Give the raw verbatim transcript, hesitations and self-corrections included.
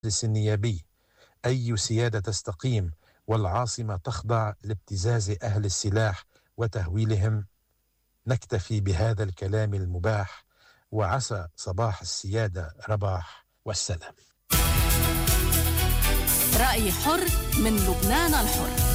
المجلس النيابي، أي سيادة تستقيم والعاصمة تخضع لابتزاز أهل السلاح وتهويلهم. نكتفي بهذا الكلام المباح، وعسى صباح السيادة رباح، والسلام. رأي حر من لبنان الحر.